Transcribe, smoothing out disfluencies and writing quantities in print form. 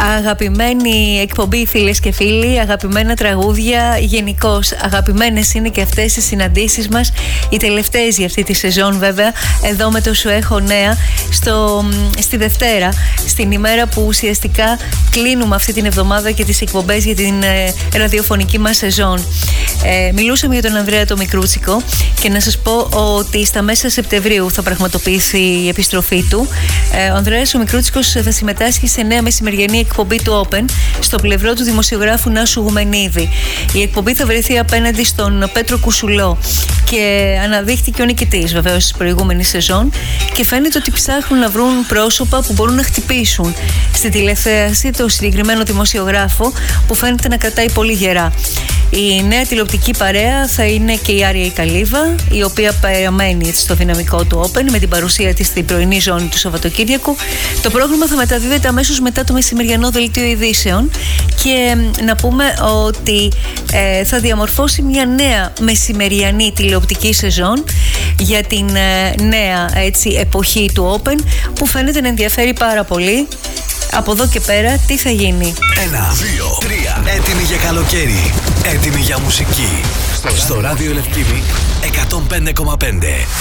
Αγαπημένη εκπομπή, φίλες και φίλοι, αγαπημένα τραγούδια, γενικώς αγαπημένες είναι και αυτές οι συναντήσεις μας, οι τελευταίες για αυτή τη σεζόν βέβαια, εδώ με το Σου Έχω Νέα, στη Δευτέρα, στην ημέρα που ουσιαστικά κλείνουμε αυτή την εβδομάδα και τις εκπομπές για την ραδιοφωνική μας σεζόν. Μιλούσαμε για τον Ανδρέα το Μικρούτσικο και να σας πω ότι στα μέσα Σεπτεμβρίου θα πραγματοποιηθεί η επιστροφή του. Ο Ανδρέας ο Μικρούτσικος θα συμμετάσχει σε νέα μεσημεριανή εκπομπή του Open στο πλευρό του δημοσιογράφου Νάσου Γουμενίδη. Η εκπομπή θα βρεθεί απέναντι στον Πέτρο Κουσουλό και αναδείχθηκε ο νικητής βεβαίως της προηγούμενης σεζόν και φαίνεται ότι ψάχνουν να βρουν πρόσωπα που μπορούν να χτυπήσουν στη τηλεθέαση το συγκεκριμένο δημοσιογράφο που φαίνεται να κρατάει πολύ γερά. Η νέα τηλεοπτική παρέα θα είναι και η Άρια η Καλύβα, η οποία παραμένει στο δυναμικό του Open με την παρουσία της στην πρωινή ζώνη του Σαββατοκύριακου. Το πρόγραμμα θα μεταδίδεται αμέσως μετά το μεσημεριανό δελτίο ειδήσεων και να πούμε ότι θα διαμορφώσει μια νέα μεσημεριανή τηλεοπτική σεζόν για την νέα εποχή του Open που φαίνεται να ενδιαφέρει πάρα πολύ. Από εδώ και πέρα τι θα γίνει? 1, 2, 3. Έτοιμοι για καλοκαίρι. Έτοιμοι για μουσική. Στο ράδιο Λευκίδη 105,5.